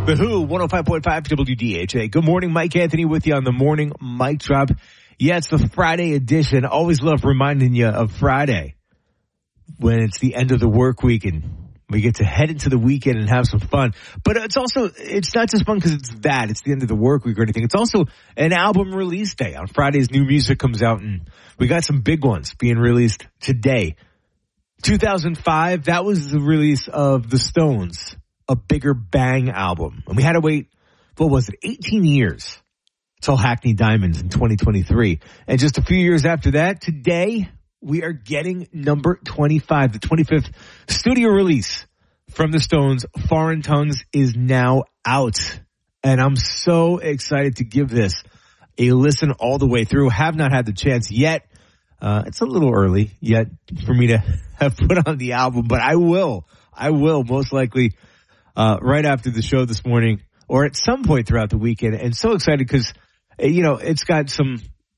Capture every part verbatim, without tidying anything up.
The Who, one oh five point five W D H A. Good morning, Mike Anthony with you on the morning mic drop. Yeah, it's the Friday edition. Always love reminding you of Friday when it's the end of the work week and we get to head into the weekend and have some fun. But it's also, it's not just fun because it's that. It's the end of the work week or anything. It's also an album release day. On Fridays, new music comes out and we got some big ones being released today. two thousand five, that was the release of The Stones, A Bigger Bang album. And we had to wait, what was it, eighteen years till Hackney Diamonds in twenty twenty-three. And just a few years after that, today, we are getting number twenty-five, the twenty-fifth studio release from The Stones. Foreign Tongues is now out. And I'm so excited to give this a listen all the way through. Have not had the chance yet. Uh, it's a little early yet for me to have put on the album, but I will. I will most likely uh, right after the show this morning or at some point throughout the weekend. And so excited because, you know, it's got some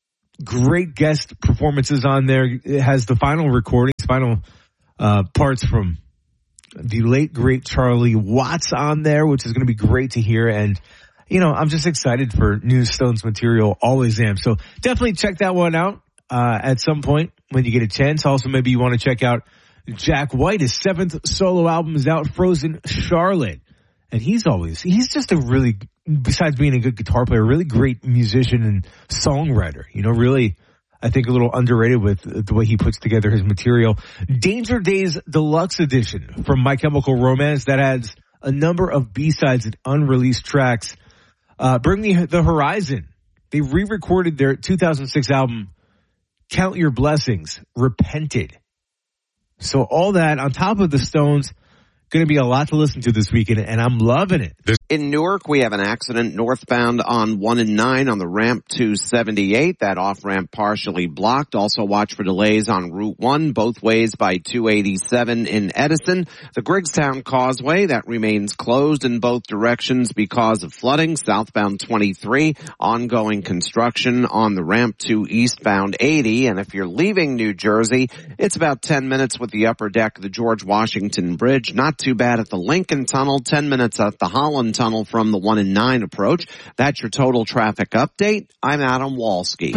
great guest performances on there. It has the final recordings, final uh, parts from the late, great Charlie Watts on there, which is going to be great to hear. And, you know, I'm just excited for new Stones material. Always am. So definitely check that one out. Uh, at some point when you get a chance. Also, maybe you want to check out Jack White. His seventh solo album is out, Frozen Charlotte. And he's always, he's just a really, besides being a good guitar player, really great musician and songwriter. You know, really, I think a little underrated with the way he puts together his material. Danger Days Deluxe Edition from My Chemical Romance that adds a number of B-sides and unreleased tracks. Uh, Bring Me the Horizon. They re-recorded their two thousand six album, Count Your Blessings, Repented. So all that on top of the Stones, going to be a lot to listen to this weekend, and I'm loving it. In Newark, we have an accident northbound on one and nine on the ramp to seventy-eight. That off-ramp partially blocked. Also watch for delays on Route one, both ways by two eighty-seven in Edison. The Griggstown Causeway, that remains closed in both directions because of flooding. Southbound twenty-three, ongoing construction on the ramp to eastbound eighty. And if you're leaving New Jersey, it's about ten minutes with the upper deck of the George Washington Bridge. Not too bad at the Lincoln Tunnel, ten minutes at the Holland Tunnel from the one and nine approach. That's your total traffic update. I'm Adam Walski.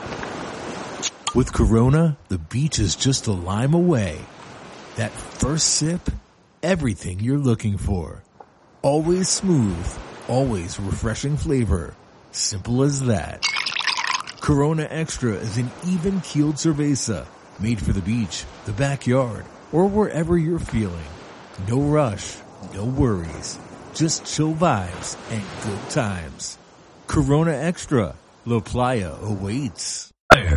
With Corona, the beach is just a lime away. That first sip, everything you're looking for. Always smooth, always refreshing flavor. Simple as that. Corona Extra is an even-keeled cerveza made for the beach, the backyard, or wherever you're feeling. No rush, no worries. Just chill vibes and good times. Corona Extra. La Playa awaits.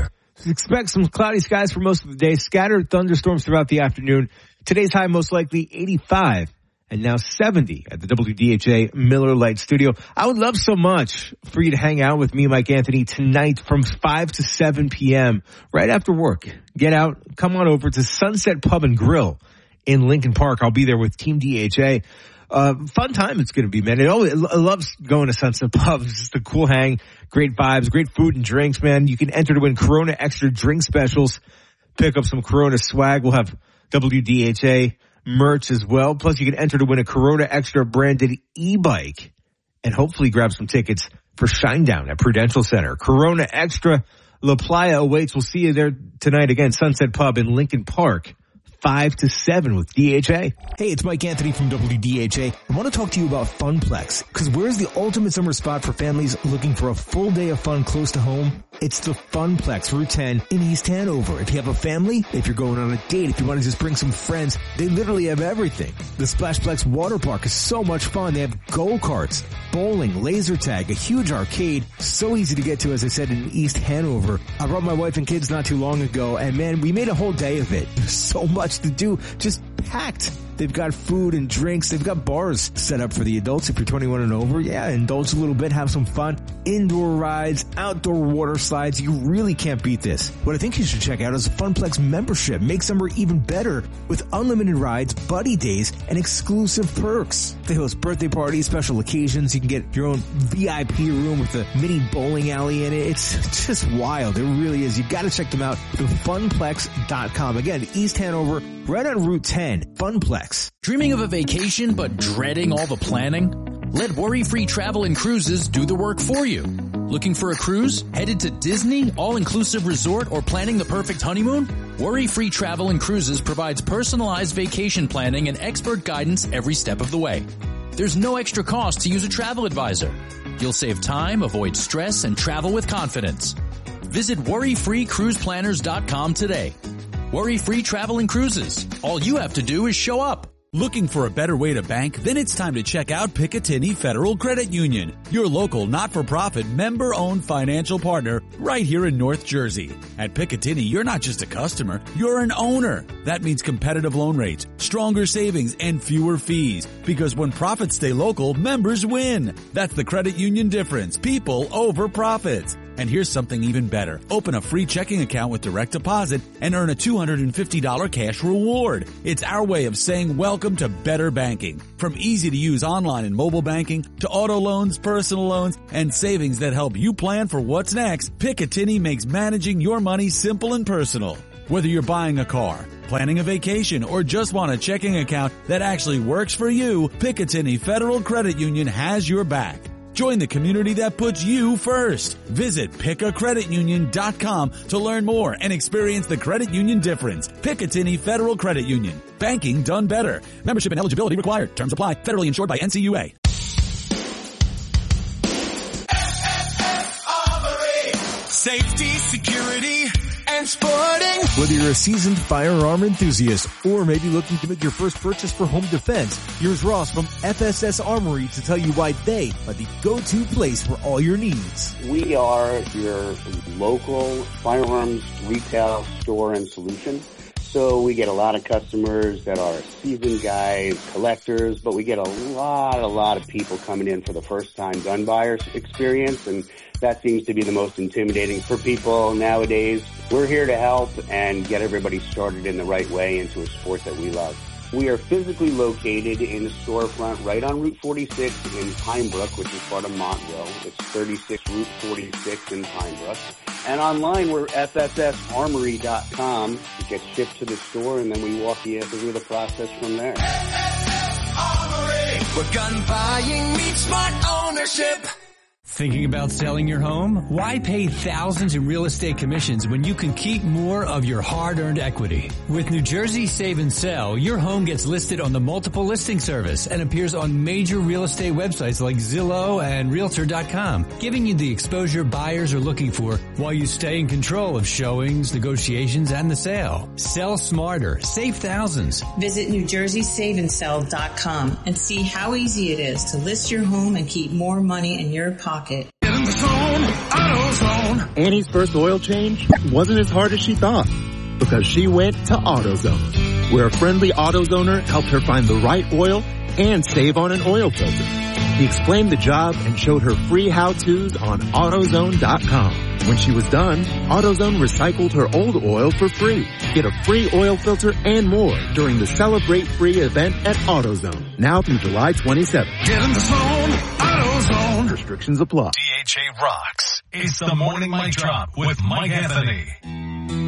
Expect some cloudy skies for most of the day. Scattered thunderstorms throughout the afternoon. Today's high most likely eighty-five and now seventy at the W D H A Miller Lite Studio. I would love so much for you to hang out with me, Mike Anthony, tonight from five to seven p.m. right after work. Get out, come on over to Sunset Pub and Grill in Lincoln Park. I'll be there with Team D H A. Uh, fun time it's going to be, man. It always, I love going to Sunset Pub. It's just a cool hang, great vibes, great food and drinks, man. You can enter to win Corona Extra drink specials. Pick up some Corona swag. We'll have W D H A merch as well. Plus, you can enter to win a Corona Extra branded e-bike and hopefully grab some tickets for Shinedown at Prudential Center. Corona Extra, La Playa awaits. We'll see you there tonight again, Sunset Pub in Lincoln Park. five to seven with D H A. Hey, it's Mike Anthony from W D H A. I want to talk to you about Funplex, because where's the ultimate summer spot for families looking for a full day of fun close to home? It's the Funplex, Route ten in East Hanover. If you have a family, if you're going on a date, if you want to just bring some friends, they literally have everything. The Splashplex Water Park is so much fun. They have go-karts, bowling, laser tag, a huge arcade. So easy to get to, as I said, in East Hanover. I brought my wife and kids not too long ago, and man, we made a whole day of it. There's so much to do, just packed. They've got food and drinks. They've got bars set up for the adults if you're twenty-one and over. Yeah, indulge a little bit, have some fun. Indoor rides, outdoor water slides. You really can't beat this. What I think you should check out is a Funplex membership. Make summer even better with unlimited rides, buddy days, and exclusive perks. They host birthday parties, special occasions. You can get your own V I P room with a mini bowling alley in it. It's just wild. It really is. You got to check them out. The funplex dot com. Again, East Hanover, right on Route ten. Funplex. Dreaming of a vacation but dreading all the planning? Let Worry-Free Travel and Cruises do the work for you. Looking for a cruise? Headed to Disney, all-inclusive resort, or planning the perfect honeymoon? Worry-Free Travel and Cruises provides personalized vacation planning and expert guidance every step of the way. There's no extra cost to use a travel advisor. You'll save time, avoid stress, and travel with confidence. Visit worry free cruise planners dot com today. Worry-Free Travel and Cruises. All you have to do is show up. Looking for a better way to bank? Then it's time to check out Picatinny Federal Credit Union, your local not-for-profit member-owned financial partner right here in North Jersey. At Picatinny, you're not just a customer, you're an owner. That means competitive loan rates, stronger savings, and fewer fees. Because when profits stay local, members win. That's the credit union difference. People over profits. And here's something even better. Open a free checking account with direct deposit and earn a two hundred fifty dollars cash reward. It's our way of saying welcome to better banking. From easy-to-use online and mobile banking to auto loans, personal loans, and savings that help you plan for what's next, Picatinny makes managing your money simple and personal. Whether you're buying a car, planning a vacation, or just want a checking account that actually works for you, Picatinny Federal Credit Union has your back. Join the community that puts you first. Visit pica credit union dot com to learn more and experience the credit union difference. Picatinny Federal Credit Union. Banking done better. Membership and eligibility required. Terms apply. Federally insured by N C U A. Safety, security, and sporting. Whether you're a seasoned firearm enthusiast or maybe looking to make your first purchase for home defense, here's Ross from F S S Armory to tell you why they are the go-to place for all your needs. We are your local firearms retail store and solution. So we get a lot of customers that are seasoned guys, collectors, but we get a lot, a lot of people coming in for the first time gun buyers experience, and that seems to be the most intimidating for people nowadays. We're here to help and get everybody started in the right way into a sport that we love. We are physically located in the storefront right on Route forty-six in Pine Brook, which is part of Montville. It's thirty-six Route forty-six in Pine Brook. And online, we're F S S armory dot com. It gets shipped to the store, and then we walk you through the process from there. F S S Armory, where gun buying meets smart ownership. Thinking about selling your home? Why pay thousands in real estate commissions when you can keep more of your hard-earned equity? With New Jersey Save and Sell, your home gets listed on the multiple listing service and appears on major real estate websites like Zillow and Realtor dot com, giving you the exposure buyers are looking for while you stay in control of showings, negotiations, and the sale. Sell smarter. Save thousands. Visit New Jersey Save and Sell dot com and see how easy it is to list your home and keep more money in your pocket. Get in the zone, AutoZone. Annie's first oil change wasn't as hard as she thought because she went to AutoZone, where a friendly AutoZoner helped her find the right oil and save on an oil filter. He explained the job and showed her free how-tos on AutoZone dot com. When she was done, AutoZone recycled her old oil for free. Get a free oil filter and more during the Celebrate Free event at AutoZone, now through July twenty-seventh. Get in the zone, AutoZone. Restrictions apply. D H A rocks. It's the Morning Mic Drop with Mike Anthony.